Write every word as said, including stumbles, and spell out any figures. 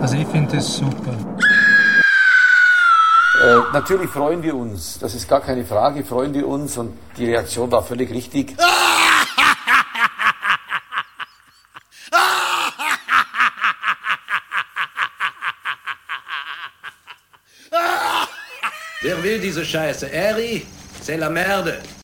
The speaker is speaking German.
Also ich finde das super. Äh, natürlich freuen wir uns, das ist gar keine Frage, freuen wir uns und die Reaktion war völlig richtig. Wer will diese Scheiße? Eri, c'est la merde.